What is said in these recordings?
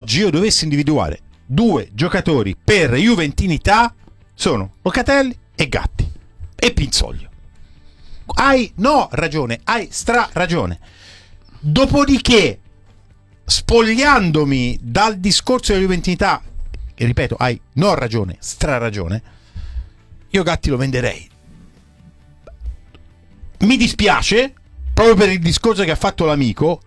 oggi io dovessi individuare 2 giocatori per juventinità, sono Locatelli e Gatti e Pinsoglio. Hai stra ragione. Dopodiché, spogliandomi dal discorso della juventinità, e ripeto, hai non ragione, stra ragione, io Gatti lo venderei. Mi dispiace, proprio per il discorso che ha fatto l'amico.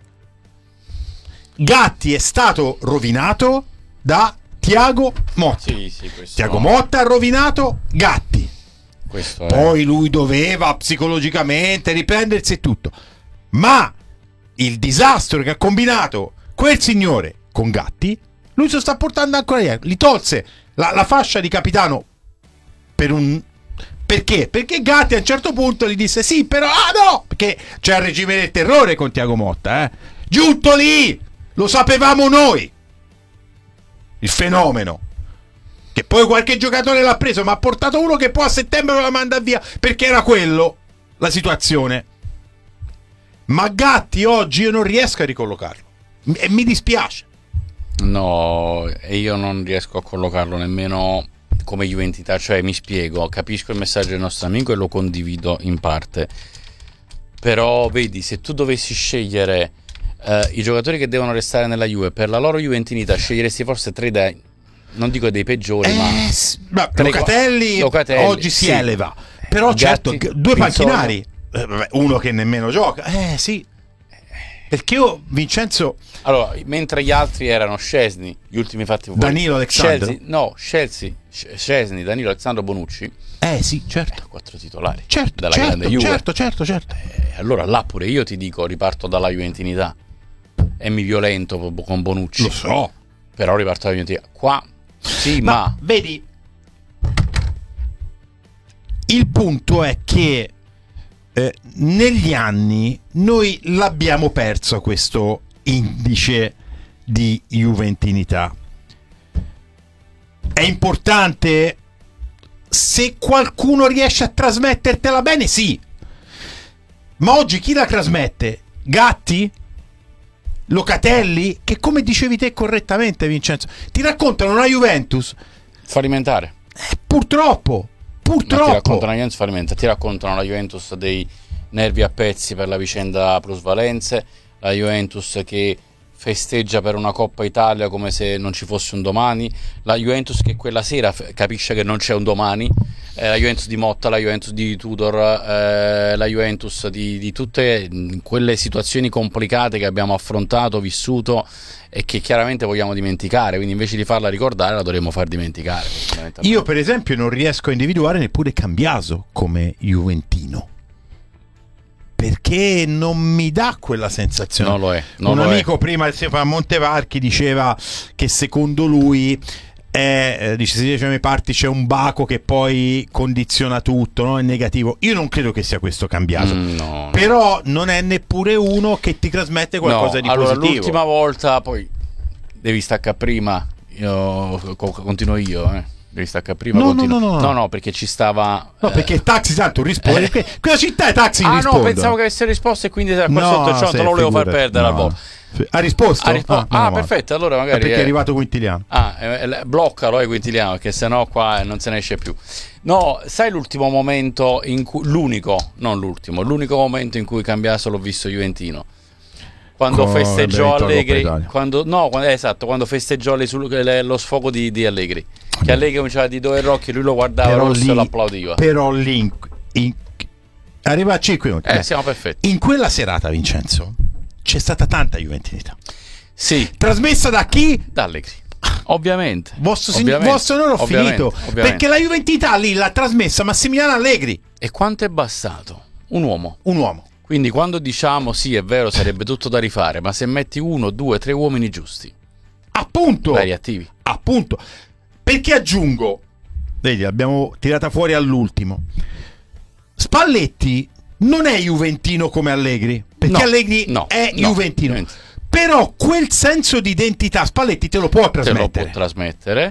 Gatti è stato rovinato da Thiago Motta. Thiago Motta ha rovinato Gatti. Poi lui doveva psicologicamente riprendersi e tutto, ma il disastro che ha combinato quel signore con Gatti, lui se lo sta portando ancora dietro. Gli tolse la fascia di capitano perché? Perché Gatti a un certo punto gli disse sì, però no, perché c'è il regime del terrore con Thiago Motta, giunto lì, lo sapevamo noi, il fenomeno, che poi qualche giocatore l'ha preso, ma ha portato uno che poi a settembre lo la manda via, perché era quello la situazione. Ma Gatti oggi io non riesco a ricollocarlo e mi dispiace. No, e io non riesco a collocarlo nemmeno come juventinità, cioè mi spiego, capisco il messaggio del nostro amico e lo condivido in parte, però vedi, se tu dovessi scegliere i giocatori che devono restare nella Juve per la loro juventinità, sceglieresti forse 3 non dico dei peggiori, ma Locatelli oggi si eleva, però Gatti, certo 2 panchinari, uno che nemmeno gioca, sì, perché io Vincenzo, allora, mentre gli altri erano Szczesny, gli ultimi fatti fuori, Danilo Alexandro, Szczesny, Danilo Alexandro, Bonucci, sì, certo, 4 titolari, certo, della grande Juve. certo. Allora là pure io ti dico, riparto dalla juventinità e mi violento con Bonucci, lo so, però riparto dalla juventinità qua. Sì, ma vedi, il punto è che negli anni noi l'abbiamo perso questo indice di juventinità. È importante se qualcuno riesce a trasmettertela bene, sì, ma oggi chi la trasmette? Gatti? Locatelli? Che, come dicevi te correttamente, Vincenzo, ti raccontano una Juventus fallimentare. Purtroppo. Ma ti raccontano la Juventus fallimentare, ti raccontano la Juventus dei nervi a pezzi per la vicenda plusvalenze, la Juventus che festeggia per una Coppa Italia come se non ci fosse un domani, la Juventus che quella sera capisce che non c'è un domani, la Juventus di Motta, la Juventus di Tudor, la Juventus di tutte quelle situazioni complicate che abbiamo affrontato, vissuto e che chiaramente vogliamo dimenticare, quindi invece di farla ricordare la dovremmo far dimenticare. Io per esempio non riesco a individuare neppure Cambiaso come juventino, perché non mi dà quella sensazione. Non lo è. Un amico prima a Montevarchi diceva che secondo lui dice, se dice ai parti c'è un baco che poi condiziona tutto, no? È negativo. Io non credo che sia questo Cambiaso, però non è neppure uno che ti trasmette qualcosa di positivo. L'ultima volta, poi devi staccare prima, io continuo io, devi staccare prima. No, perché ci stava. No, perché Taxi tanto risponde. Quella città è Taxi risponde. No, pensavo che avesse risposto e quindi qua sotto ciò lo volevo far perdere al volo. Ha risposto? Perfetto, allora magari perché è arrivato Quintiliano. Bloccalo Quintiliano, perché sennò qua non se ne esce più. No, sai l'ultimo momento in cui l'unico momento in cui Cambiaso l'ho visto juventino, quando festeggiò Allegri, quando festeggiò lo sfogo di Allegri, che Allegri cominciava a dire dove Rocchi, lui lo guardava rosso e lo applaudiva. Però lì arriva a 5 minuti. Siamo perfetti. In quella serata, Vincenzo, c'è stata tanta juventinità. Sì. Trasmessa da chi? Da Allegri. Ovviamente. Vostro onore, ho finito. Perché la juventinità lì l'ha trasmessa Massimiliano Allegri. E quanto è bastato? Un uomo. Quindi quando diciamo sì, è vero, sarebbe tutto da rifare, ma se metti 1, 2, 3 uomini giusti, appunto, vari attivi, appunto, perché aggiungo, vedi, l'abbiamo tirata fuori all'ultimo, Spalletti non è juventino come Allegri, perché Allegri è juventino. Però quel senso di identità Spalletti te lo può trasmettere.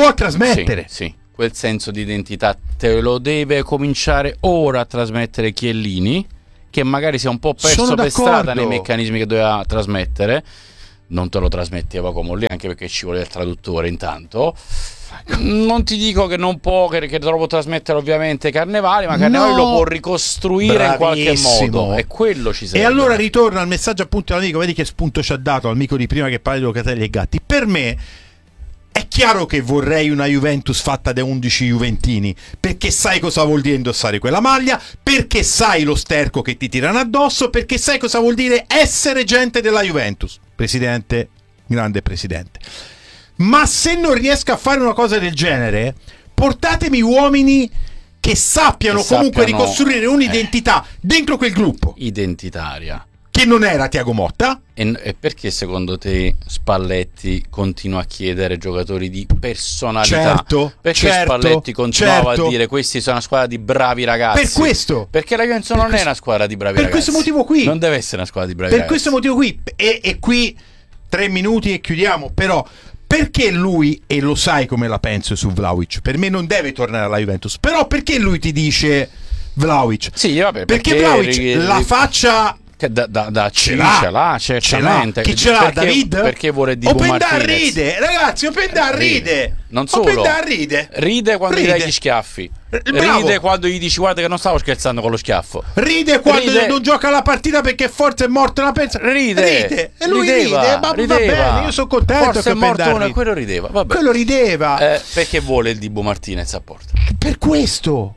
Sì. Quel senso di identità te lo deve cominciare ora a trasmettere Chiellini, che magari si è un po' perso per strada nei meccanismi che doveva trasmettere. non te lo trasmetteva come lì, anche perché ci voleva il traduttore intanto. Non ti dico che non può, che te lo può trasmettere ovviamente Carnevali, ma Carnevali lo può ricostruire in qualche modo, e quello ci serve. E allora ritorno al messaggio appunto dell'amico, vedi che spunto ci ha dato l'amico di prima che parla di Locatelli e Gatti. Per me è chiaro che vorrei una Juventus fatta da 11 juventini, perché sai cosa vuol dire indossare quella maglia, perché sai lo sterco che ti tirano addosso, perché sai cosa vuol dire essere gente della Juventus. Presidente, grande presidente. Ma se non riesco a fare una cosa del genere, portatemi uomini che sappiano comunque ricostruire un'identità dentro quel gruppo identitaria, che non era Thiago Motta. E perché secondo te Spalletti continua a chiedere giocatori di personalità? Perché Spalletti continuava a dire questi sono una squadra di bravi ragazzi? Per questo, perché la Juventus non è una squadra di bravi ragazzi. Per questo motivo qui non deve essere una squadra di bravi per ragazzi. questo motivo qui e qui 3 minuti e chiudiamo. Però perché lui, e lo sai come la penso su Vlahovic, per me non deve tornare alla Juventus, però perché lui ti dice Vlahovic? Sì, vabbè, perché Vlahovic la faccia da ce l'ha certamente. Chi ce l'ha? David? Perché vuole Dibu Martinez? Ride, ragazzi, Openda ride. Non solo, ride quando gli dai gli schiaffi. Ride quando gli dici guarda che non stavo scherzando con lo schiaffo. Ride quando non gioca la partita perché forse è morto una pensa. Ride. E lui rideva. Va bene, io sono contento. Forse è morto uno e quello rideva. Vabbè. Quello rideva. Perché vuole il Dibu Martinez a porta? Per questo,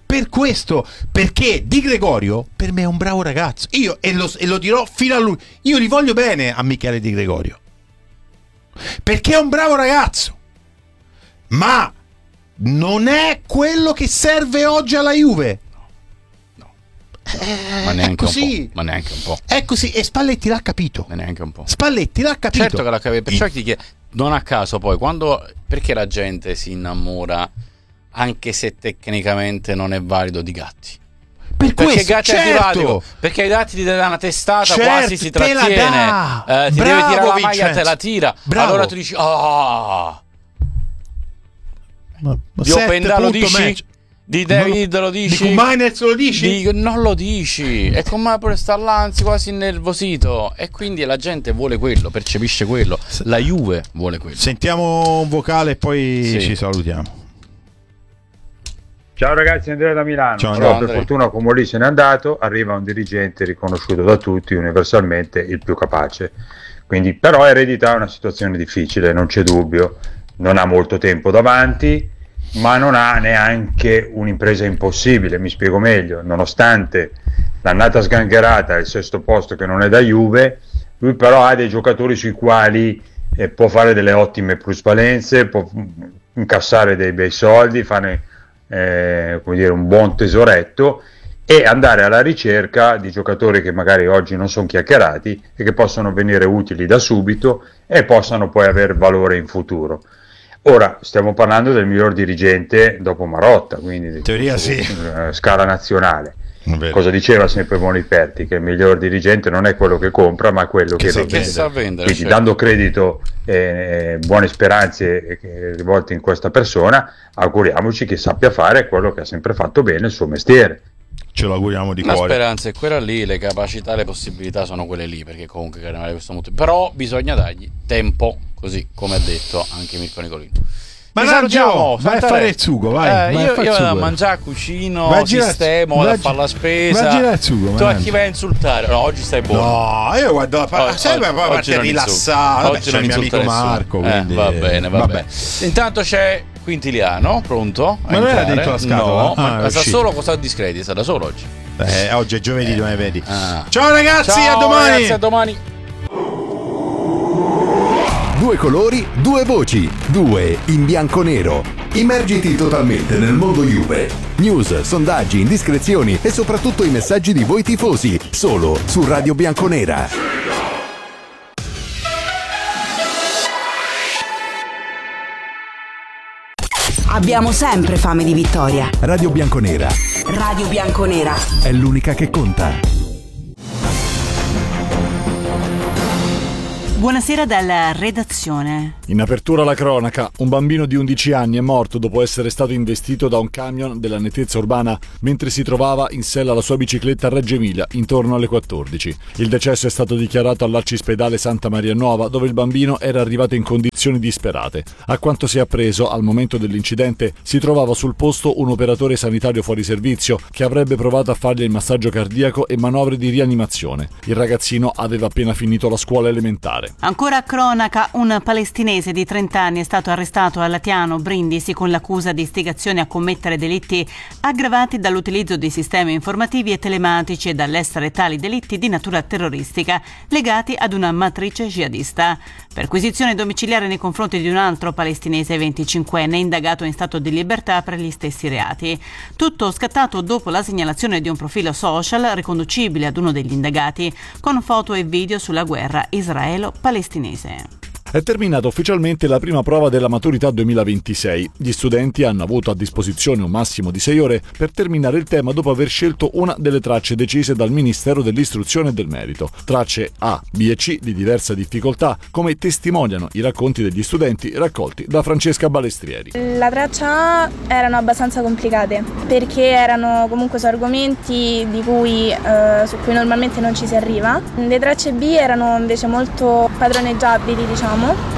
perché Di Gregorio per me è un bravo ragazzo. Io e lo dirò fino a lui. Io gli voglio bene a Michele Di Gregorio, perché è un bravo ragazzo, ma non è quello che serve oggi alla Juve. No. Ma neanche così. un po'. Ma neanche un po'. È così, e Spalletti l'ha capito. Ma neanche un po'. Spalletti l'ha capito. Certo che l'ha capito. Perciò ti chiedo, non a caso poi perché la gente si innamora, anche se tecnicamente non è valido, di Gatti? Perché Gatti è antipatico, perché i Gatti ti dà una testata, quasi si trattiene, ti deve tirare la maglia, te la tira. Allora tu dici di Openda lo dici? Di David lo dici? Di Kumanez lo dici? Non lo dici. E come pure sta là, anzi quasi innervosito. E quindi la gente vuole quello, percepisce quello. La Juve vuole quello. Sentiamo un vocale e poi ci salutiamo. Ciao ragazzi, Andrea da Milano. Ciao, allora, per Andrea. fortuna Comolli se n'è andato, arriva un dirigente riconosciuto da tutti, universalmente il più capace. Quindi, però eredita una situazione difficile, non c'è dubbio. Non ha molto tempo davanti, ma non ha neanche un'impresa impossibile. Mi spiego meglio: nonostante l'annata sgangherata e il sesto posto che non è da Juve, lui però ha dei giocatori sui quali può fare delle ottime plusvalenze, può incassare dei bei soldi, fare come dire, un buon tesoretto e andare alla ricerca di giocatori che magari oggi non sono chiacchierati e che possono venire utili da subito e possano poi avere valore in futuro. Ora stiamo parlando del miglior dirigente dopo Marotta, quindi in teoria sì, scala nazionale. Cosa diceva sempre Moniperti? Che il miglior dirigente non è quello che compra, ma quello che sa vendere. Quindi, dando credito e buone speranze rivolte in questa persona, auguriamoci che sappia fare quello che ha sempre fatto bene, il suo mestiere. Ce lo auguriamo di cuore. La speranza è quella lì, le capacità, le possibilità sono quelle lì, perché comunque Carnevale questo molto. Però bisogna dargli tempo, così come ha detto anche Mirko Nicolino. Ma salutiamo, vai a fare il sugo, vai. Io vado a mangiare, cucino, sistemo, vado a fare la spesa. Vai a girare il sugo. Tu a chi vai a insultare? No, oggi stai buono. No, io guardo sempre a parte rilassata. Oggi non il mio amico Marco, quindi va bene. Intanto c'è Quintiliano, pronto? Ma non era dentro la scatola? No, ma sta solo cosa discreti, sta da solo oggi. Oggi è giovedì, come vedi. Ciao ragazzi, a domani. Ragazzi, a domani. 2 colori, 2 voci, 2 in bianco-nero. Immergiti totalmente nel mondo Juve. News, sondaggi, indiscrezioni e soprattutto i messaggi di voi tifosi, solo su Radio Bianconera. Abbiamo sempre fame di vittoria. Radio Bianconera. Radio Bianconera è l'unica che conta. Buonasera dalla redazione. In apertura la cronaca, un bambino di 11 anni è morto dopo essere stato investito da un camion della nettezza urbana mentre si trovava in sella alla sua bicicletta a Reggio Emilia intorno alle 14. Il decesso è stato dichiarato all'Arcispedale Santa Maria Nuova, dove il bambino era arrivato in condizioni disperate. A quanto si è appreso, al momento dell'incidente si trovava sul posto un operatore sanitario fuori servizio che avrebbe provato a fargli il massaggio cardiaco e manovre di rianimazione. Il ragazzino aveva appena finito la scuola elementare. Ancora cronaca, un palestinese di 30 anni è stato arrestato a Latiano, Brindisi, con l'accusa di istigazione a commettere delitti aggravati dall'utilizzo di sistemi informativi e telematici e dall'essere tali delitti di natura terroristica legati ad una matrice jihadista. Perquisizione domiciliare nei confronti di un altro palestinese 25enne indagato in stato di libertà per gli stessi reati. Tutto scattato dopo la segnalazione di un profilo social riconducibile ad uno degli indagati, con foto e video sulla guerra israelo-palestinese. È terminata ufficialmente la prima prova della maturità 2026. Gli studenti hanno avuto a disposizione un massimo di 6 ore per terminare il tema dopo aver scelto una delle tracce decise dal Ministero dell'Istruzione e del Merito. Tracce A, B e C di diversa difficoltà, come testimoniano i racconti degli studenti raccolti da Francesca Balestrieri. La traccia A erano abbastanza complicate perché erano comunque su argomenti su cui normalmente non ci si arriva. Le tracce B erano invece molto padroneggiabili, diciamo.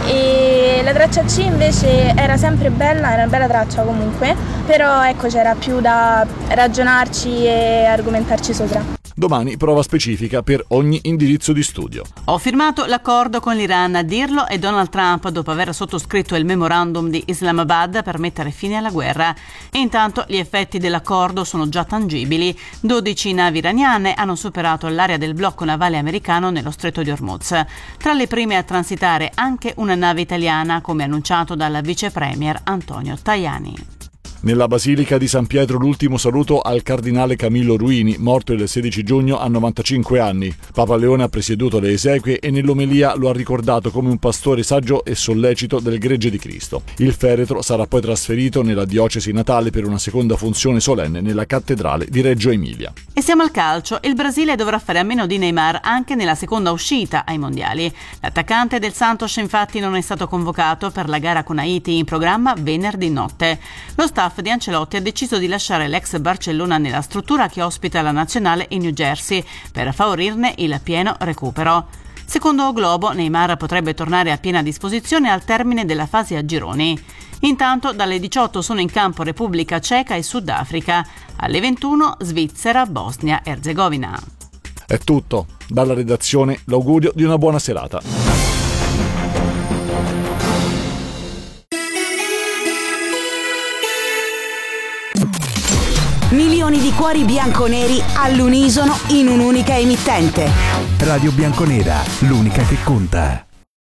E la traccia C invece era sempre bella, era una bella traccia comunque, però ecco c'era più da ragionarci e argomentarci sopra. Domani prova specifica per ogni indirizzo di studio. Ho firmato l'accordo con l'Iran, a dirlo è Donald Trump dopo aver sottoscritto il memorandum di Islamabad per mettere fine alla guerra. E intanto gli effetti dell'accordo sono già tangibili. 12 navi iraniane hanno superato l'area del blocco navale americano nello stretto di Hormuz. Tra le prime a transitare anche una nave italiana, come annunciato dal vice premier Antonio Tajani. Nella Basilica di San Pietro l'ultimo saluto al cardinale Camillo Ruini, morto il 16 giugno a 95 anni. Papa Leone ha presieduto le esequie e nell'omelia lo ha ricordato come un pastore saggio e sollecito del Gregge di Cristo. Il feretro sarà poi trasferito nella diocesi natale per una seconda funzione solenne nella cattedrale di Reggio Emilia. E siamo al calcio. Il Brasile dovrà fare a meno di Neymar anche nella seconda uscita ai mondiali. L'attaccante del Santos infatti non è stato convocato per la gara con Haiti in programma venerdì notte. Lo staff di Ancelotti ha deciso di lasciare l'ex Barcellona nella struttura che ospita la nazionale in New Jersey per favorirne il pieno recupero. Secondo Globo, Neymar potrebbe tornare a piena disposizione al termine della fase a gironi. Intanto dalle 18 sono in campo Repubblica Ceca e Sudafrica, alle 21 Svizzera, Bosnia-Erzegovina. È tutto. Dalla redazione l'augurio di una buona serata. Milioni di cuori bianconeri all'unisono in un'unica emittente. Radio Bianconera, l'unica che conta.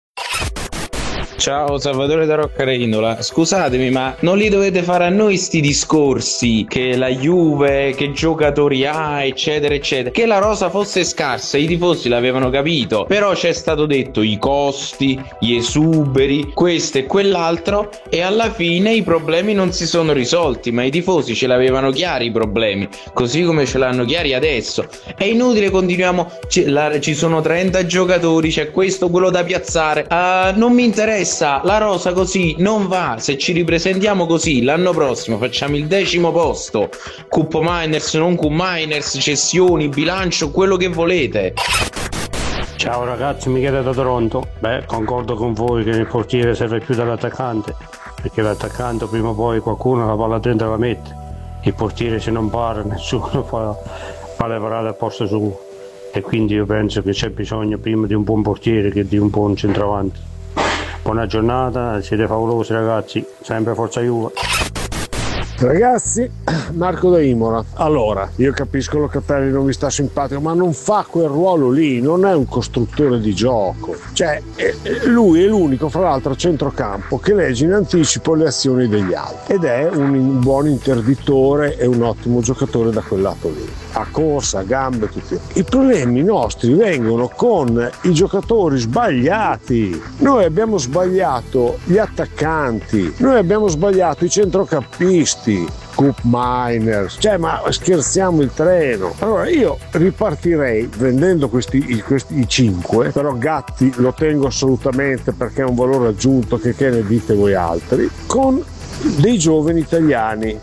Ciao, Salvatore da Roccareinola. Scusatemi, ma non li dovete fare a noi sti discorsi che la Juve, che giocatori ha, eccetera eccetera. Che la rosa fosse scarsa, i tifosi l'avevano capito, però c'è stato detto i costi, gli esuberi, questo e quell'altro, e alla fine i problemi non si sono risolti, ma i tifosi ce l'avevano chiari i problemi, così come ce l'hanno chiari adesso. È inutile continuiamo, ci sono 30 giocatori, c'è questo, quello da piazzare, non mi interessa. La rosa così non va. Se ci ripresentiamo così l'anno prossimo facciamo il 10° posto, Cup Miners, non Cup Miners, cessioni, bilancio, quello che volete. Ciao ragazzi, Michele da Toronto. Concordo con voi che il portiere serve più dell'attaccante, perché l'attaccante prima o poi qualcuno la palla dentro la mette. Il portiere se non para nessuno fa le parate al posto suo, e quindi io penso che c'è bisogno prima di un buon portiere che di un buon centravanti. Buona giornata, siete favolosi ragazzi, sempre forza Juve. Ragazzi, Marco da Imola. Allora, io capisco Locatelli non vi sta simpatico, ma non fa quel ruolo lì, non è un costruttore di gioco. Cioè, lui è l'unico, fra l'altro, a centrocampo che legge in anticipo le azioni degli altri. Ed è un buon interditore e un ottimo giocatore da quel lato lì. A corsa, a gambe, tutti. I problemi nostri vengono con i giocatori sbagliati. Noi abbiamo sbagliato gli attaccanti, noi abbiamo sbagliato i centrocampisti. Coop Miners, cioè, ma scherziamo il treno. Allora io ripartirei vendendo questi 5, però Gatti lo tengo assolutamente perché è un valore aggiunto, che ne dite voi altri, con dei giovani italiani.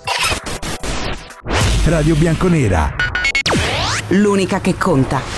Radio Bianconera, l'unica che conta.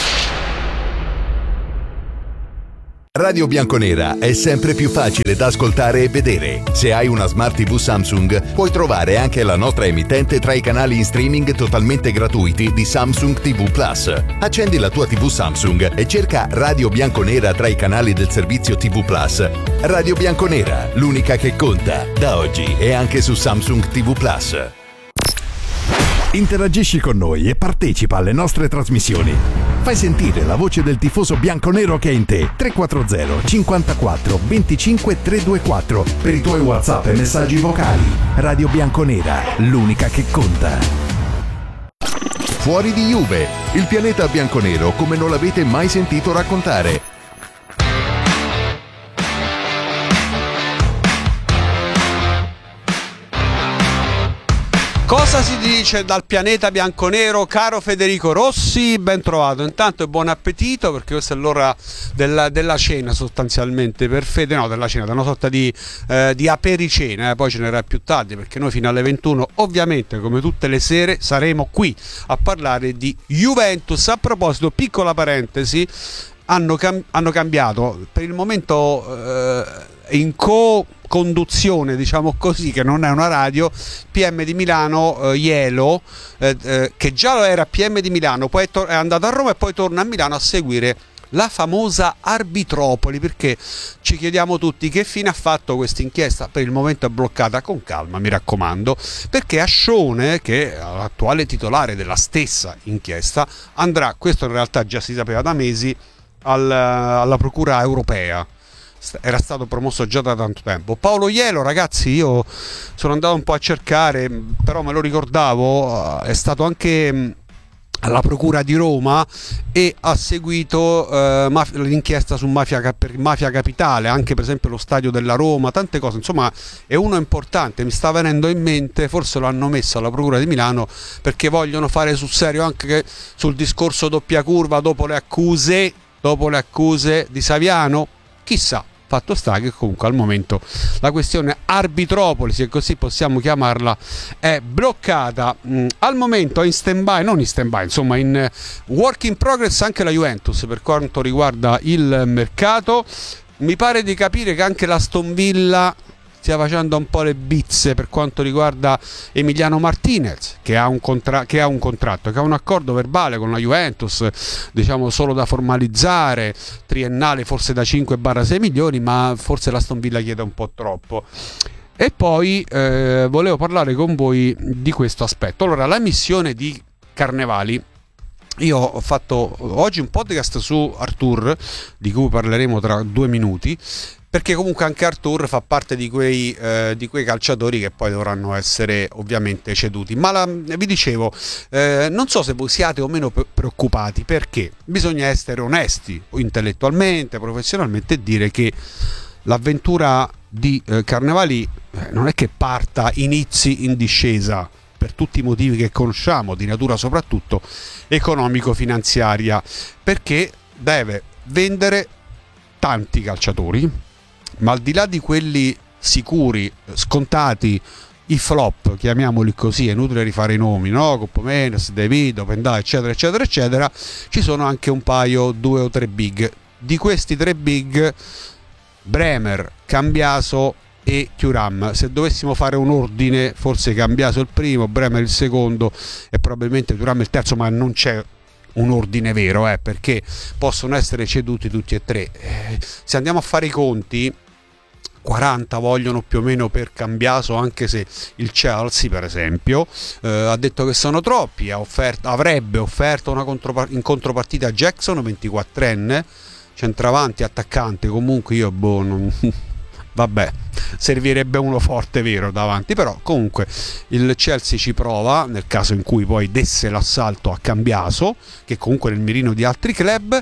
Radio Bianconera è sempre più facile da ascoltare e vedere. Se hai una Smart TV Samsung, puoi trovare anche la nostra emittente tra i canali in streaming totalmente gratuiti di Samsung TV Plus. Accendi la tua TV Samsung e cerca Radio Bianconera tra i canali del servizio TV Plus. Radio Bianconera, l'unica che conta, da oggi è anche su Samsung TV Plus. Interagisci con noi e partecipa alle nostre trasmissioni. Fai sentire la voce del tifoso bianconero che è in te. 340 54 25 324 per i tuoi WhatsApp e messaggi vocali. Radio Bianconera, l'unica che conta. Fuori di Juve, il pianeta bianconero come non l'avete mai sentito raccontare. Cosa si dice dal pianeta bianconero, caro Federico Rossi? Ben trovato, intanto e buon appetito, perché questa è l'ora della cena sostanzialmente per Fede, no, della cena, da una sorta di apericena, poi ce n'era più tardi, perché noi fino alle 21 ovviamente come tutte le sere saremo qui a parlare di Juventus. A proposito, piccola parentesi, hanno cambiato per il momento in co-conduzione, diciamo così, che non è una radio, PM di Milano Ielo, che già era PM di Milano, poi è andato a Roma e poi torna a Milano a seguire la famosa Arbitropoli, perché ci chiediamo tutti che fine ha fatto questa inchiesta. Per il momento è bloccata, con calma mi raccomando, perché Ascione, che è l'attuale titolare della stessa inchiesta, andrà, questo in realtà già si sapeva da mesi, alla Procura Europea. Era stato promosso già da tanto tempo. Paolo Ielo, ragazzi, io sono andato un po' a cercare, però me lo ricordavo, è stato anche alla Procura di Roma e ha seguito l'inchiesta su Mafia Capitale, anche per esempio lo stadio della Roma, tante cose, insomma è uno importante. Mi sta venendo in mente, forse lo hanno messo alla Procura di Milano perché vogliono fare sul serio anche sul discorso doppia curva dopo le accuse di Saviano, chissà. Fatto sta che comunque al momento la questione Arbitropoli, se così possiamo chiamarla, è bloccata. Al momento è in stand-by, non in stand-by, insomma in work in progress anche la Juventus per quanto riguarda il mercato. Mi pare di capire che anche l'Aston Villa stia facendo un po' le bizze per quanto riguarda Emiliano Martinez, che ha un contratto, che ha un accordo verbale con la Juventus, diciamo solo da formalizzare, triennale forse da 5-6 milioni, ma forse l'Aston Villa chiede un po' troppo. E poi volevo parlare con voi di questo aspetto. Allora, la missione di Carnevali, io ho fatto oggi un podcast su Arthur, di cui parleremo tra 2 minuti, perché comunque anche Arthur fa parte di quei calciatori che poi dovranno essere ovviamente ceduti. Ma vi dicevo, non so se voi siate o meno preoccupati, perché bisogna essere onesti intellettualmente, professionalmente, e dire che l'avventura di Carnevali non è che inizi in discesa, per tutti i motivi che conosciamo, di natura soprattutto economico-finanziaria, perché deve vendere tanti calciatori, ma al di là di quelli sicuri, scontati, i flop, chiamiamoli così, è inutile rifare i nomi, no? Coppomenes, Davido, Pendà, eccetera eccetera eccetera, ci sono anche un paio, 2 o 3 big. Di questi 3 big, Bremer, Cambiaso e Thuram. Se dovessimo fare un ordine, forse Cambiaso il primo, Bremer il secondo e probabilmente Thuram il terzo, ma non c'è un ordine vero, perché possono essere ceduti tutti e 3. Se andiamo a fare i conti, 40 vogliono più o meno per Cambiaso, anche se il Chelsea per esempio ha detto che sono troppi. Avrebbe offerto in contropartita Jackson, 24enne, centravanti, attaccante. Comunque io vabbè, servirebbe uno forte vero davanti, però comunque il Chelsea ci prova nel caso in cui poi desse l'assalto a Cambiaso, che comunque nel mirino di altri club.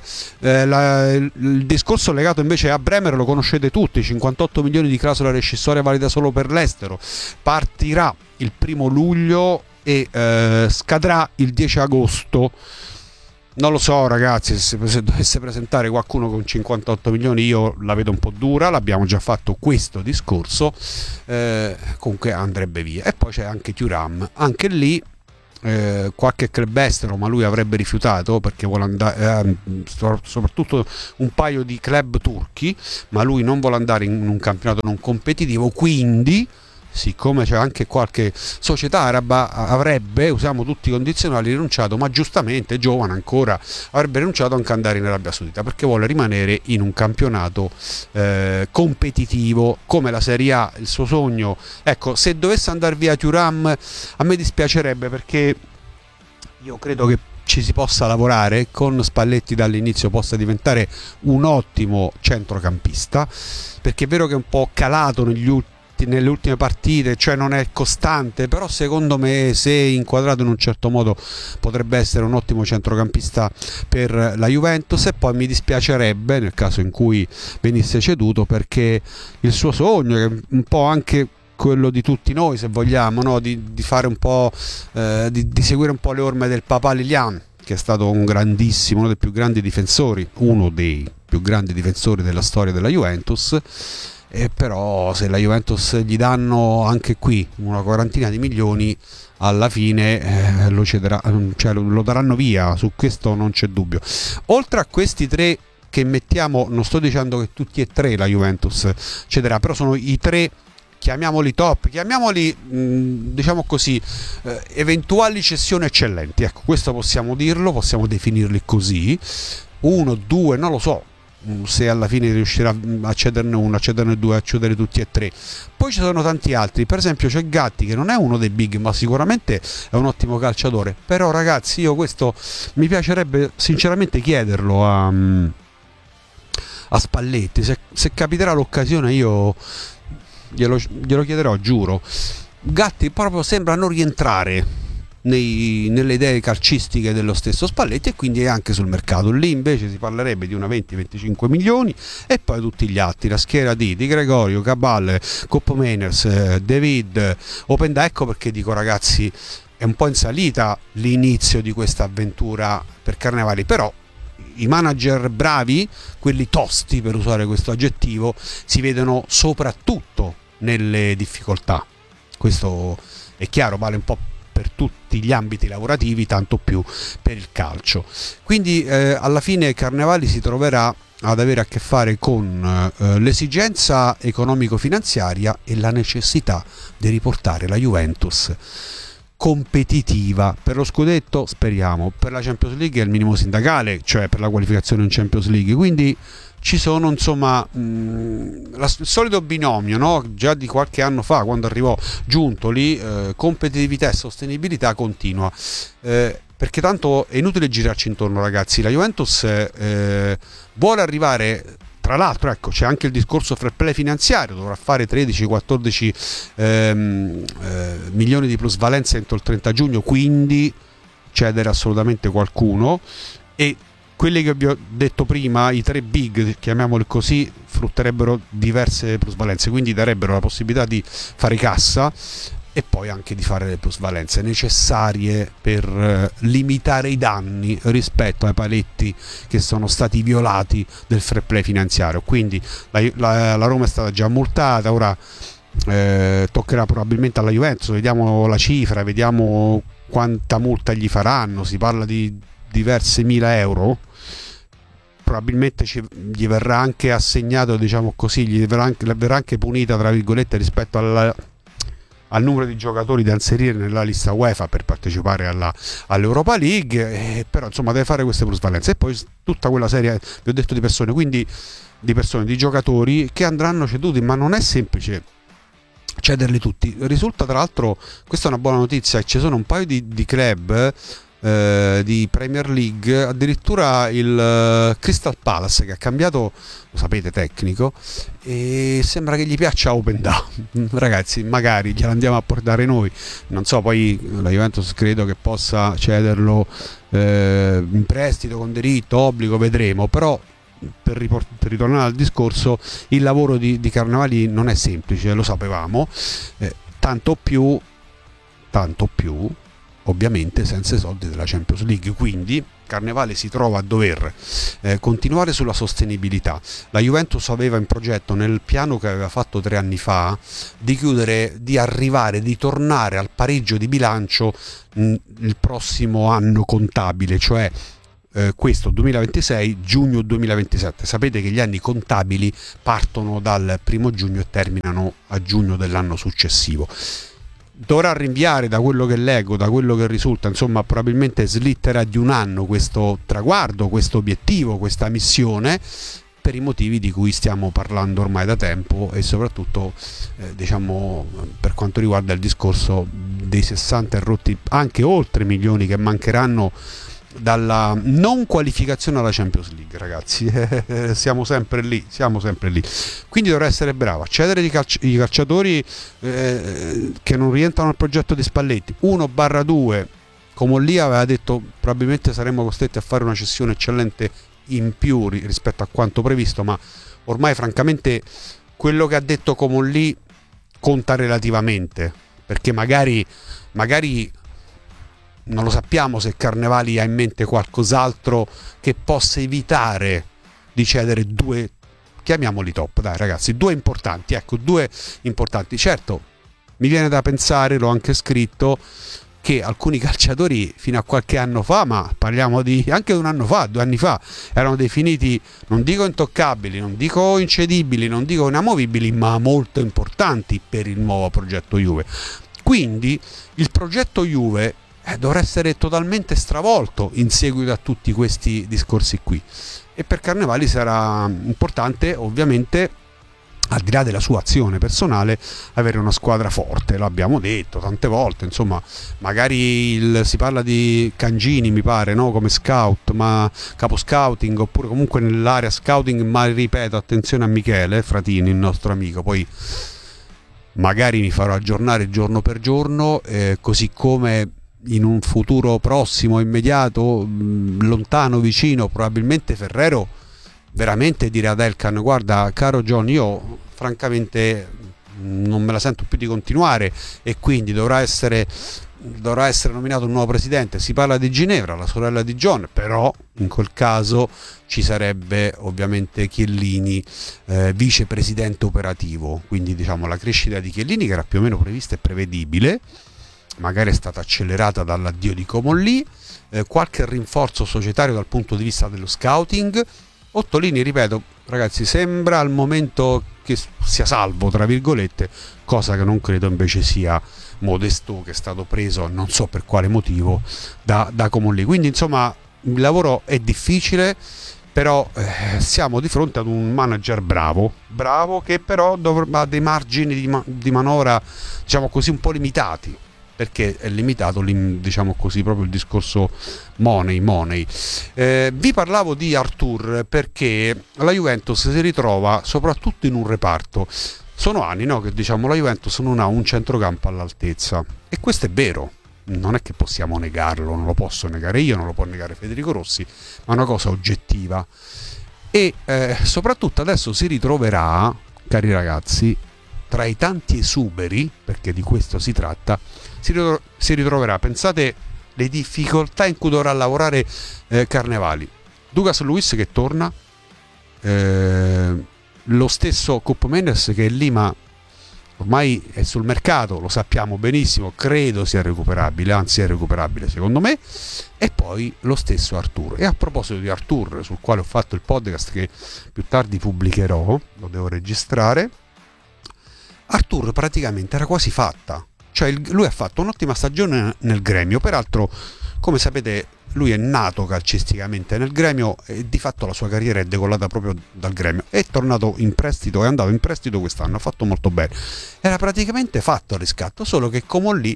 Il discorso legato invece a Bremer lo conoscete tutti, 58 milioni di clausola rescissoria valida solo per l'estero, partirà il 1° luglio e scadrà il 10 agosto. Non lo so ragazzi, se dovesse presentare qualcuno con 58 milioni io la vedo un po' dura, l'abbiamo già fatto questo discorso, comunque andrebbe via. E poi c'è anche Thuram, anche lì qualche club estero, ma lui avrebbe rifiutato perché vuole andare, soprattutto un paio di club turchi, ma lui non vuole andare in un campionato non competitivo, quindi siccome c'è anche qualche società araba avrebbe, usiamo tutti i condizionali, rinunciato, ma giustamente giovane ancora, avrebbe rinunciato anche ad andare in Arabia Saudita perché vuole rimanere in un campionato competitivo come la Serie A, il suo sogno. Ecco, se dovesse andare via Thuram a me dispiacerebbe, perché io credo che ci si possa lavorare con Spalletti, dall'inizio possa diventare un ottimo centrocampista, perché è vero che è un po' calato nelle ultime partite, cioè non è costante, però secondo me se inquadrato in un certo modo potrebbe essere un ottimo centrocampista per la Juventus. E poi mi dispiacerebbe nel caso in cui venisse ceduto, perché il suo sogno è un po' anche quello di tutti noi, se vogliamo, no? di fare un po' di seguire un po' le orme del papà Lilian, che è stato un grandissimo, uno dei più grandi difensori, uno dei più grandi difensori della storia della Juventus. E però se la Juventus gli danno anche qui una quarantina di milioni, alla fine lo cederà, cioè lo daranno via, su questo non c'è dubbio. Oltre a questi tre che mettiamo, non sto dicendo che tutti e tre la Juventus cederà, però sono i tre, chiamiamoli top, chiamiamoli diciamo così, eventuali cessioni eccellenti, ecco, questo possiamo dirlo, possiamo definirli così. 1, 2, non lo so se alla fine riuscirà a cederne uno, a cederne due, a cedere tutti e tre. Poi ci sono tanti altri, per esempio c'è Gatti, che non è uno dei big, ma sicuramente è un ottimo calciatore. Però ragazzi, io questo mi piacerebbe sinceramente chiederlo a Spalletti, se capiterà l'occasione io glielo chiederò, giuro. Gatti proprio sembra non rientrare nelle idee calcistiche dello stesso Spalletti, e quindi è anche sul mercato. Lì invece si parlerebbe di una 20-25 milioni, e poi tutti gli altri, la schiera di Gregorio, Cabal, Cop Meiners, David, Openda. Ecco perché dico ragazzi, è un po' in salita l'inizio di questa avventura per Carnevali, però i manager bravi, quelli tosti per usare questo aggettivo, si vedono soprattutto nelle difficoltà. Questo è chiaro, vale un po' per tutti gli ambiti lavorativi, tanto più per il calcio. Quindi alla fine Carnevali si troverà ad avere a che fare con l'esigenza economico-finanziaria e la necessità di riportare la Juventus competitiva per lo scudetto, speriamo, per la Champions League è il minimo sindacale, cioè per la qualificazione in Champions League. Quindi ci sono insomma il solito binomio, no? Già di qualche anno fa, quando arrivò Giuntoli, competitività e sostenibilità continua, perché tanto è inutile girarci intorno ragazzi. La Juventus vuole arrivare, tra l'altro ecco, c'è anche il discorso fair play finanziario, dovrà fare 13-14 milioni di plusvalenza entro il 30 giugno, quindi cedere assolutamente qualcuno. E quelli che vi ho detto prima, i tre big, chiamiamoli così, frutterebbero diverse plusvalenze, quindi darebbero la possibilità di fare cassa e poi anche di fare le plusvalenze necessarie per limitare i danni rispetto ai paletti che sono stati violati del fair play finanziario. Quindi la Roma è stata già multata, ora toccherà probabilmente alla Juventus, vediamo la cifra, vediamo quanta multa gli faranno, si parla di diverse mila euro. Probabilmente gli verrà anche assegnato, diciamo così, verrà anche punita tra virgolette rispetto al numero di giocatori da inserire nella lista UEFA per partecipare all'Europa League, però insomma deve fare queste plusvalenze. E poi tutta quella serie, vi ho detto, di persone, quindi di giocatori che andranno ceduti, ma non è semplice cederli tutti. Risulta tra l'altro, questa è una buona notizia, ci sono un paio di club di Premier League, addirittura il Crystal Palace, che ha cambiato, lo sapete, tecnico, e sembra che gli piaccia Open Down. Ragazzi, magari gliela andiamo a portare noi, non so, poi la Juventus credo che possa cederlo in prestito con diritto, obbligo, vedremo, però per ritornare al discorso, il lavoro di Carnevali non è semplice, lo sapevamo, tanto più ovviamente senza i soldi della Champions League, quindi Carnevali si trova a dover continuare sulla sostenibilità. La Juventus aveva in progetto, nel piano che aveva fatto 3 anni fa, di chiudere, di arrivare, di tornare al pareggio di bilancio il prossimo anno contabile, cioè questo 2026, giugno 2027. Sapete che gli anni contabili partono dal 1 giugno e terminano a giugno dell'anno successivo. Dovrà rinviare, da quello che leggo, da quello che risulta, insomma probabilmente slitterà di un anno questo traguardo, questo obiettivo, questa missione, per i motivi di cui stiamo parlando ormai da tempo, e soprattutto diciamo per quanto riguarda il discorso dei 60 e rotti, anche oltre milioni che mancheranno dalla non qualificazione alla Champions League, ragazzi. Siamo sempre lì. Quindi dovrà essere bravo a cedere i calciatori che non rientrano al progetto di Spalletti. 1/2, come lì aveva detto, probabilmente saremmo costretti a fare una cessione eccellente in più rispetto a quanto previsto, ma ormai francamente quello che ha detto Comolli conta relativamente, perché magari non lo sappiamo se Carnevali ha in mente qualcos'altro che possa evitare di cedere 2, chiamiamoli top, dai ragazzi, 2 importanti, ecco, 2 importanti. Certo, mi viene da pensare, l'ho anche scritto, che alcuni calciatori fino a qualche anno fa, ma parliamo di anche 1 anno fa, 2 anni fa, erano definiti, non dico intoccabili, non dico incedibili, non dico inamovibili, ma molto importanti per il nuovo progetto Juve. Quindi il progetto Juve dovrà essere totalmente stravolto in seguito a tutti questi discorsi qui, e per Carnevali sarà importante, ovviamente, al di là della sua azione personale, avere una squadra forte. L'abbiamo detto tante volte, insomma, magari si parla di Cangini, mi pare, no? Come scout, ma capo scouting, oppure comunque nell'area scouting, ma ripeto, attenzione a Michele Fratini, il nostro amico, poi magari mi farò aggiornare giorno per giorno, così come in un futuro prossimo, immediato, lontano, vicino, probabilmente Ferrero veramente dirà ad Elkan: guarda caro John, io francamente non me la sento più di continuare, e quindi dovrà essere nominato un nuovo presidente. Si parla di Ginevra, la sorella di John, però in quel caso ci sarebbe ovviamente Chiellini vicepresidente operativo, quindi diciamo la crescita di Chiellini, che era più o meno prevista e prevedibile, magari è stata accelerata dall'addio di Comolli, qualche rinforzo societario dal punto di vista dello scouting. Ottolini, ripeto ragazzi, sembra al momento che sia salvo tra virgolette, cosa che non credo invece sia Modesto, che è stato preso non so per quale motivo da Comolli. Quindi insomma il lavoro è difficile, però siamo di fronte ad un manager bravo che però ha dei margini di manovra, diciamo così, un po' limitati, perché è limitato, diciamo così, proprio il discorso money. Vi parlavo di Artur perché la Juventus si ritrova soprattutto in un reparto. Sono anni, no, che diciamo la Juventus non ha un centrocampo all'altezza, e questo è vero, non è che possiamo negarlo, non lo posso negare io, non lo può negare Federico Rossi, ma è una cosa oggettiva. E soprattutto adesso si ritroverà, cari ragazzi, tra i tanti esuberi, perché di questo si tratta, si ritroverà, pensate, le difficoltà in cui dovrà lavorare Carnevali. Douglas Luiz che torna, lo stesso Cup Mendes che è lì, ma ormai è sul mercato, lo sappiamo benissimo, credo sia recuperabile, anzi è recuperabile secondo me, e poi lo stesso Artur. E a proposito di Artur, sul quale ho fatto il podcast che più tardi pubblicherò, lo devo registrare, Artur praticamente era quasi fatta, cioè lui ha fatto un'ottima stagione nel Gremio, peraltro come sapete lui è nato calcisticamente nel Gremio e di fatto la sua carriera è decollata proprio dal Gremio, è tornato in prestito, è andato in prestito quest'anno, ha fatto molto bene, era praticamente fatto il riscatto, solo che Comolli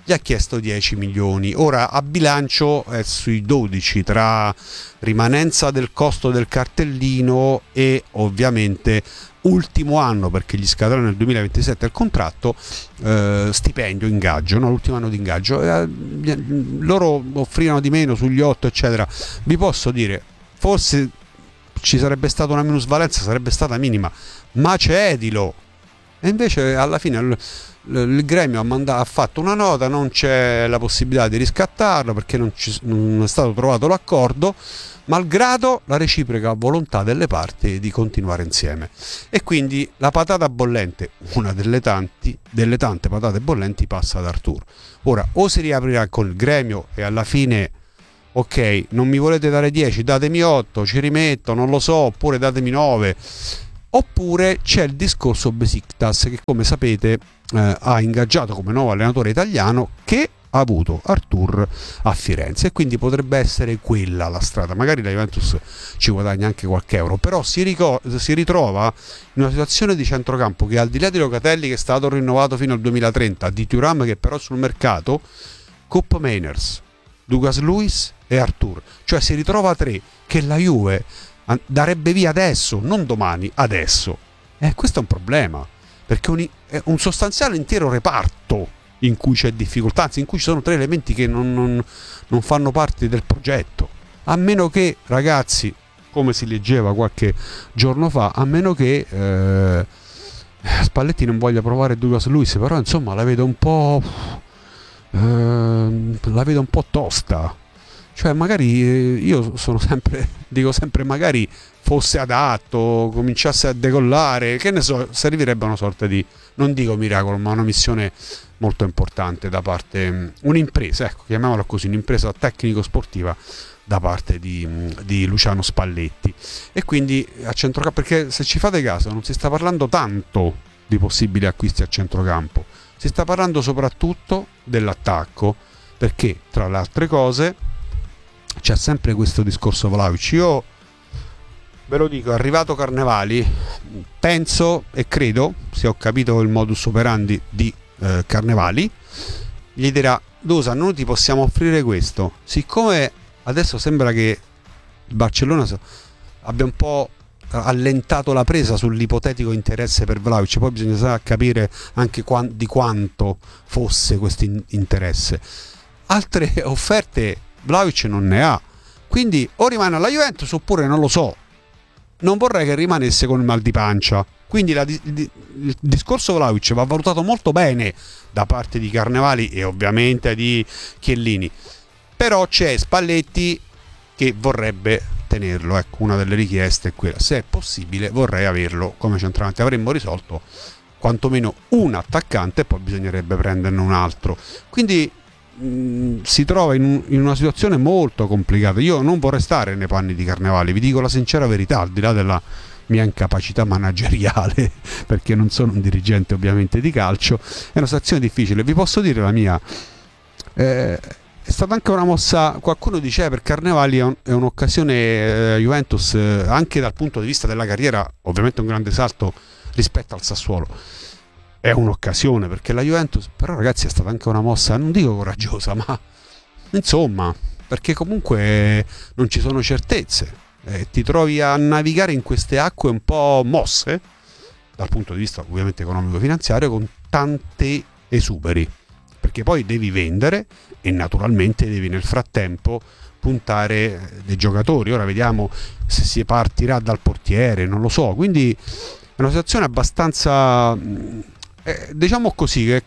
gli ha chiesto 10 milioni. Ora a bilancio è sui 12 tra rimanenza del costo del cartellino e ovviamente ultimo anno, perché gli scadrà nel 2027 il contratto, stipendio, ingaggio, no? L'ultimo anno di ingaggio. Loro offrivano di meno sugli 8 eccetera. Vi posso dire, forse ci sarebbe stata una minusvalenza, sarebbe stata minima, ma cedilo. E invece alla fine il gremio ha fatto una nota, non c'è la possibilità di riscattarlo perché non è stato trovato l'accordo, malgrado la reciproca volontà delle parti di continuare insieme. E quindi la patata bollente, una delle tante patate bollenti, passa ad Artur. Ora o si riaprirà con il gremio e alla fine, ok, non mi volete dare 10, datemi 8, ci rimetto, non lo so, oppure datemi 9. Oppure c'è il discorso Besiktas, che come sapete ha ingaggiato come nuovo allenatore italiano, che ha avuto Artur a Firenze, e quindi potrebbe essere quella la strada. Magari la Juventus ci guadagna anche qualche euro, però si ritrova in una situazione di centrocampo che, al di là di Locatelli, che è stato rinnovato fino al 2030, di Thuram, che però è sul mercato, Koop Meiners, Douglas Luiz e Artur, cioè si ritrova 3 che la Juve darebbe via adesso, non domani, adesso. Questo è un problema, perché è un sostanziale intero reparto in cui c'è difficoltà, anzi in cui ci sono 3 elementi che non fanno parte del progetto. A meno che, ragazzi, come si leggeva qualche giorno fa, a meno che Spalletti non voglia provare Douglas Luiz, però insomma la vedo un po' tosta. Cioè magari io dico sempre magari fosse adatto, cominciasse a decollare, che ne so, servirebbe una sorta di, non dico miracolo, ma una missione molto importante da parte, un'impresa, ecco, chiamiamola così, un'impresa tecnico-sportiva da parte di Luciano Spalletti. E quindi a centrocampo, perché se ci fate caso non si sta parlando tanto di possibili acquisti a centrocampo, si sta parlando soprattutto dell'attacco, perché tra le altre cose c'è sempre questo discorso Vlahovic. Io ve lo dico, è arrivato Carnevali, penso e credo, se ho capito il modus operandi di Carnevali, gli dirà: Dusan, noi ti possiamo offrire questo. Siccome adesso sembra che il Barcellona abbia un po' allentato la presa sull'ipotetico interesse per Vlahovic, poi bisogna capire anche di quanto fosse questo interesse. Altre offerte Vlahovic non ne ha, quindi o rimane alla Juventus oppure non lo so. Non vorrei che rimanesse con il mal di pancia, quindi il discorso Vlahovic va valutato molto bene da parte di Carnevali e ovviamente di Chiellini, però c'è Spalletti che vorrebbe tenerlo. Ecco, una delle richieste è quella: se è possibile vorrei averlo come centravanti. Avremmo risolto quantomeno un attaccante e poi bisognerebbe prenderne un altro, quindi si trova in una situazione molto complicata. Io non vorrei stare nei panni di Carnevali, vi dico la sincera verità, al di là della mia incapacità manageriale, perché non sono un dirigente ovviamente di calcio. È una situazione difficile. Vi posso dire la mia, è stata anche una mossa, qualcuno dice per Carnevali è un'occasione Juventus anche dal punto di vista della carriera, ovviamente un grande salto rispetto al Sassuolo. È un'occasione perché la Juventus, però ragazzi, è stata anche una mossa, non dico coraggiosa, ma insomma, perché comunque non ci sono certezze, ti trovi a navigare in queste acque un po' mosse dal punto di vista ovviamente economico-finanziario, con tante esuberi, perché poi devi vendere e naturalmente devi nel frattempo puntare dei giocatori. Ora vediamo se si partirà dal portiere, non lo so, quindi è una situazione abbastanza... diciamo così che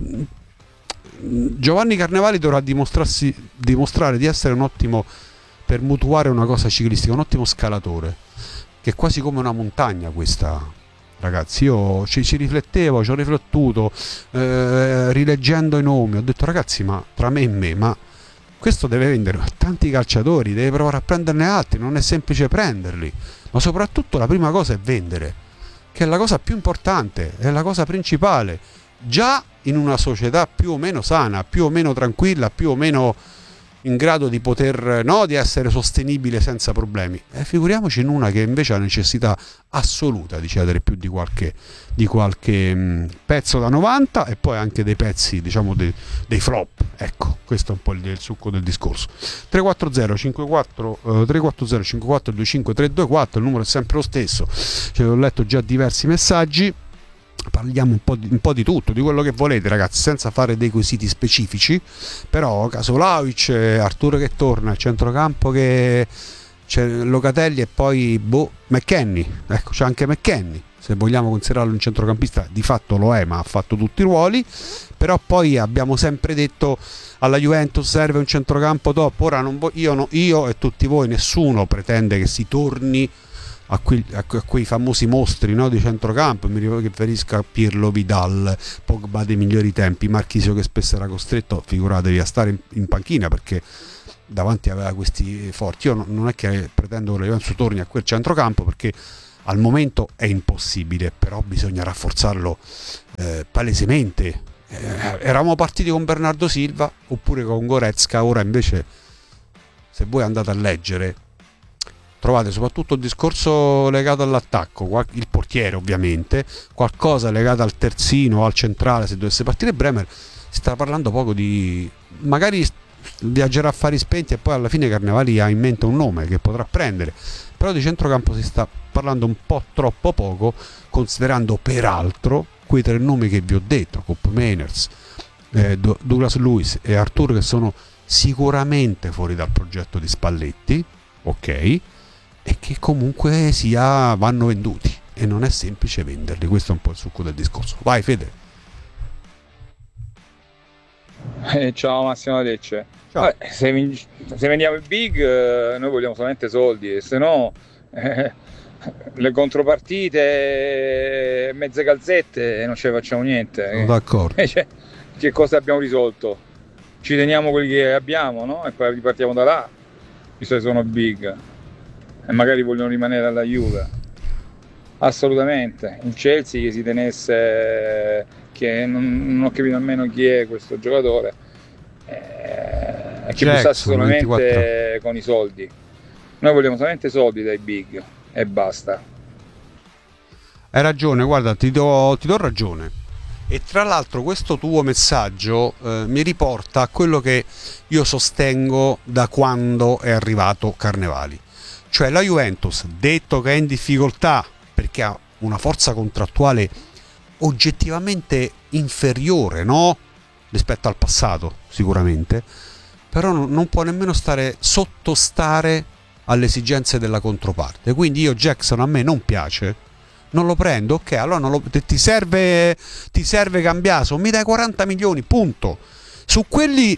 Giovanni Carnevali dovrà dimostrare di essere un ottimo, per mutuare una cosa ciclistica, un ottimo scalatore, che è quasi come una montagna questa, ragazzi. Io ci riflettevo, ci ho riflettuto rileggendo i nomi, ho detto ragazzi, ma tra me e me, ma questo deve vendere tanti calciatori, deve provare a prenderne altri, non è semplice prenderli, ma soprattutto la prima cosa è vendere, che è la cosa più importante, è la cosa principale. Già in una società più o meno sana, più o meno tranquilla, più o meno in grado di poter di essere sostenibile senza problemi. Figuriamoci in una che invece ha necessità assoluta di cedere più di qualche pezzo da 90 e poi anche dei pezzi, diciamo, dei flop. Ecco, questo è un po' il succo del discorso. 340 54 25 324, il numero è sempre lo stesso. Ho letto già diversi messaggi. Parliamo un po' di tutto, di quello che volete, ragazzi, senza fare dei quesiti specifici. Però Vlahovic, Arturo che torna, il centrocampo che c'è Locatelli e poi McKennie. Ecco, c'è anche McKennie, se vogliamo considerarlo un centrocampista, di fatto lo è, ma ha fatto tutti i ruoli. Però poi abbiamo sempre detto alla Juventus serve un centrocampo top. Ora io e tutti voi, nessuno pretende che si torni a quei famosi mostri, no, di centrocampo. Mi riferisco a Pirlo, Vidal, Pogba dei migliori tempi, Marchisio che spesso era costretto, figuratevi, a stare in panchina perché davanti aveva questi forti. Io non è che pretendo che la Juventus torni a quel centrocampo, perché al momento è impossibile, però bisogna rafforzarlo palesemente. Eravamo partiti con Bernardo Silva oppure con Goretzka. Ora invece, se voi andate a leggere, trovate soprattutto il discorso legato all'attacco, il portiere ovviamente, qualcosa legato al terzino o al centrale. Se dovesse partire Bremer, si sta parlando poco di, magari viaggerà a fari spenti e poi alla fine Carnevali ha in mente un nome che potrà prendere, però di centrocampo si sta parlando un po' troppo poco, considerando peraltro quei 3 nomi che vi ho detto, Koop Meiners, Douglas Luiz e Arthur, che sono sicuramente fuori dal progetto di Spalletti, ok, e che comunque vanno venduti e non è semplice venderli. Questo è un po' il succo del discorso. Vai Fede. Ciao Massimo Lecce. Vabbè, se vendiamo i big, noi vogliamo solamente soldi, e se no le contropartite, mezze calzette, non ce ne facciamo niente. Sono d'accordo. Cioè, che cosa abbiamo risolto? Ci teniamo quelli che abbiamo, no? E poi ripartiamo da là, visto che sono big e magari vogliono rimanere alla Juve. Assolutamente. Il Chelsea che si tenesse, che non ho capito nemmeno chi è questo giocatore, che pensasse solamente 24. Con i soldi. Noi vogliamo solamente soldi dai big e basta. Hai ragione, guarda, ti do ragione. E tra l'altro questo tuo messaggio mi riporta a quello che io sostengo da quando è arrivato Carnevali. Cioè la Juventus, detto che è in difficoltà perché ha una forza contrattuale oggettivamente inferiore, no? Rispetto al passato, sicuramente, però non può nemmeno sottostare alle esigenze della controparte. Quindi io Jackson, a me non piace, non lo prendo, ok, allora ti serve Cambiaso, mi dai 40 milioni, punto. Su quelli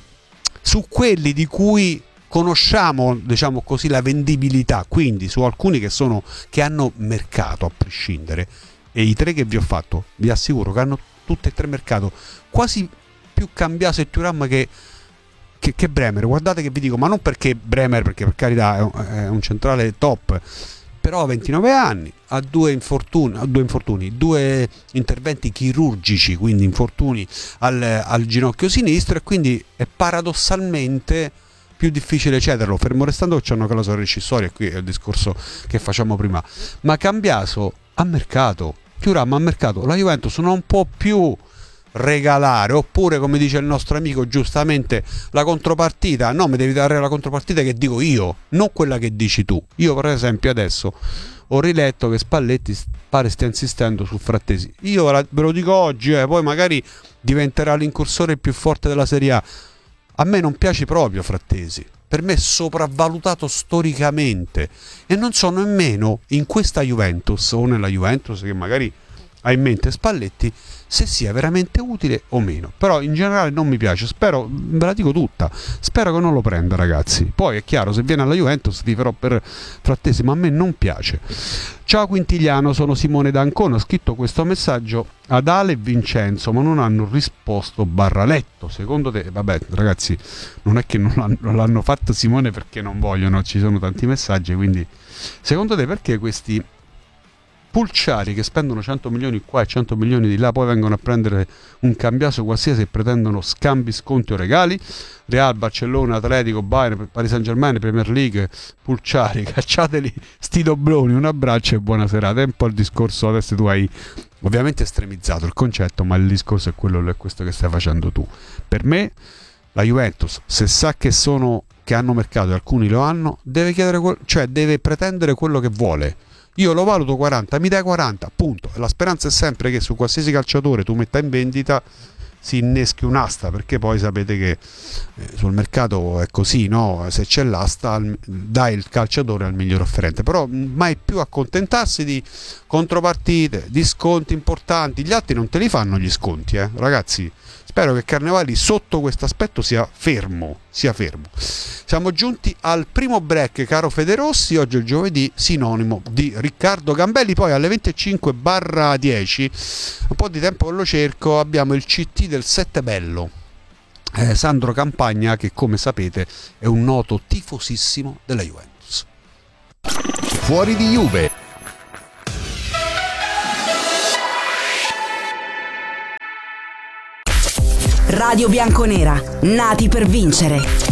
di cui conosciamo, diciamo così, la vendibilità, quindi su alcuni che hanno mercato a prescindere, e i 3 che vi ho fatto vi assicuro che hanno tutti e 3 mercato, quasi più Cambiaso e Thuram che Bremer. Guardate che vi dico, ma non perché Bremer, perché per carità è un centrale top, però ha 29 anni, ha 2 infortuni, 2 interventi chirurgici, quindi infortuni al ginocchio sinistro, e quindi è paradossalmente più difficile cederlo, fermo restando che c'è una clausola rescissoria. Qui è il discorso che facciamo prima. Ma Cambiaso ha mercato, Thuram ha mercato, la Juventus non può più regalare, oppure come dice il nostro amico giustamente, la contropartita. No, mi devi dare la contropartita che dico io, non quella che dici tu. Io per esempio adesso ho riletto che Spalletti pare stia insistendo su Frattesi. Io ve lo dico oggi, poi magari diventerà l'incursore più forte della Serie A. A me non piace proprio Frattesi, per me è sopravvalutato storicamente, e non so nemmeno in questa Juventus o nella Juventus che magari ha in mente Spalletti se sia veramente utile o meno. Però in generale non mi piace, spero, ve la dico tutta, spero che non lo prenda, ragazzi. Poi è chiaro, se viene alla Juventus ti farò per Frattesi, ma a me non piace. Ciao Quintigliano, sono Simone d'Ancona, ho scritto questo messaggio ad Ale e Vincenzo, ma non hanno risposto /letto. Secondo te, vabbè ragazzi, non è che non l'hanno fatto Simone perché non vogliono, ci sono tanti messaggi, quindi secondo te perché questi Pulciari che spendono 100 milioni qua e 100 milioni di là, poi vengono a prendere un cambiaso qualsiasi e pretendono scambi, sconti o regali. Real, Barcellona, Atletico, Bayern, Paris Saint-Germain, Premier League, Pulciari, cacciateli sti dobloni, un abbraccio e buona serata. È un po' il discorso, adesso tu hai ovviamente estremizzato il concetto, ma il discorso è questo che stai facendo tu. Per me la Juventus, se sa che hanno mercato e alcuni lo hanno, deve chiedere, cioè deve pretendere quello che vuole. Io lo valuto 40, mi dai 40, punto. La speranza è sempre che su qualsiasi calciatore tu metta in vendita si inneschi un'asta, perché poi sapete che sul mercato è così, no? Se c'è l'asta dai il calciatore al miglior offerente, però mai più accontentarsi di contropartite, di sconti importanti. Gli altri non te li fanno gli sconti, ragazzi. Spero che Carnevali sotto questo aspetto sia fermo. Siamo giunti al primo break, caro Federossi. Oggi è il giovedì, sinonimo di Riccardo Gambelli. Poi alle 25:10, un po' di tempo che lo cerco, abbiamo il CT del Sette Bello. Sandro Campagna, che come sapete è un noto tifosissimo della Juventus. Fuori di Juve. Radio Bianconera, nati per vincere.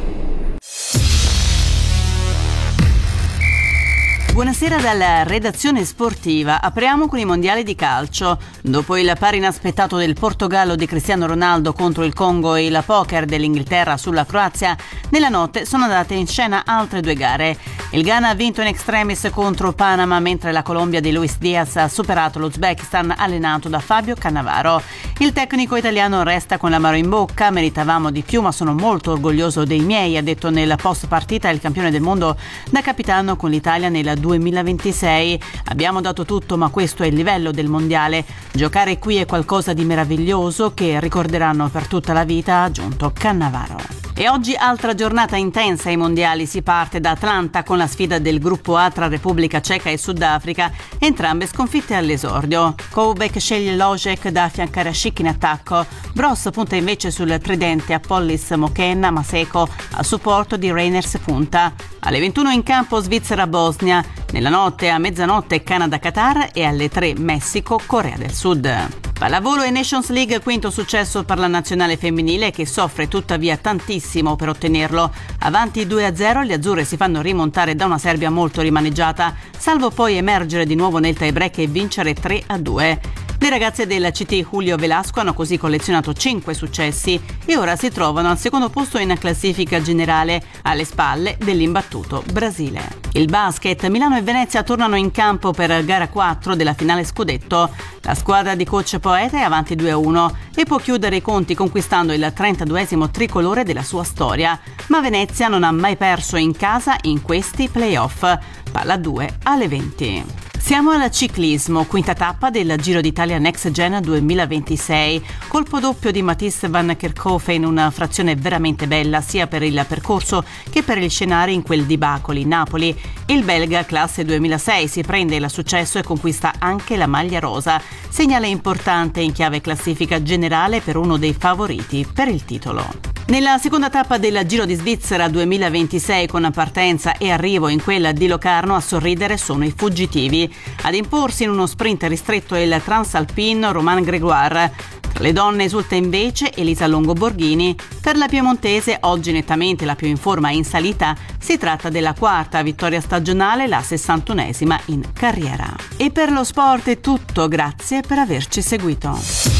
Buonasera dalla redazione sportiva. Apriamo con i mondiali di calcio. Dopo il pari inaspettato del Portogallo di Cristiano Ronaldo contro il Congo e il poker dell'Inghilterra sulla Croazia, nella notte sono andate in scena altre due gare. Il Ghana ha vinto in extremis contro Panama, mentre la Colombia di Luis Diaz ha superato l'Uzbekistan allenato da Fabio Cannavaro. Il tecnico italiano resta con l'amaro in bocca. Meritavamo di più, ma sono molto orgoglioso dei miei, ha detto nel post partita il campione del mondo da capitano con l'Italia nel 2026. Abbiamo dato tutto, ma questo è il livello del mondiale. Giocare qui è qualcosa di meraviglioso che ricorderanno per tutta la vita, ha aggiunto Cannavaro. E oggi altra giornata intensa ai mondiali. Si parte da Atlanta con la sfida del gruppo A tra Repubblica Ceca e Sudafrica, entrambe sconfitte all'esordio. Koubek sceglie Lojek da affiancare a Schick in attacco. Bross punta invece sul tridente Apollis Mokenna, Maseko a supporto di Reiners punta. Alle 21 in campo Svizzera-Bosnia. Nella notte a mezzanotte Canada-Qatar e alle 3 Messico-Corea del Sud. Pallavolo e Nations League, quinto successo per la nazionale femminile che soffre tuttavia tantissimo per ottenerlo. Avanti 2-0 le azzurre si fanno rimontare da una Serbia molto rimaneggiata, salvo poi emergere di nuovo nel tie-break e vincere 3-2. Le ragazze del CT Julio Velasco hanno così collezionato 5 successi e ora si trovano al secondo posto in classifica generale, alle spalle dell'imbattuto Brasile. Il basket, Milano e Venezia tornano in campo per gara 4 della finale scudetto. La squadra di coach Poeta è avanti 2-1 e può chiudere i conti conquistando il 32esimo tricolore della sua storia. Ma Venezia non ha mai perso in casa in questi playoff. Palla 2 alle 20. Siamo al ciclismo, quinta tappa del Giro d'Italia Next Gen 2026. Colpo doppio di Mathieu van Kerkhove in una frazione veramente bella sia per il percorso che per gli scenari in quel di Bacoli, Napoli. Il belga classe 2006 si prende il successo e conquista anche la maglia rosa. Segnale importante in chiave classifica generale per uno dei favoriti per il titolo. Nella seconda tappa del Giro di Svizzera 2026, con partenza e arrivo in quella di Locarno, a sorridere sono i fuggitivi. Ad imporsi in uno sprint ristretto è il transalpino Romain Grégoire. Tra le donne esulta invece Elisa Longo Borghini. Per la piemontese, oggi nettamente la più in forma in salita, si tratta della quarta vittoria stagionale, la 61esima in carriera. E per lo sport è tutto, grazie per averci seguito.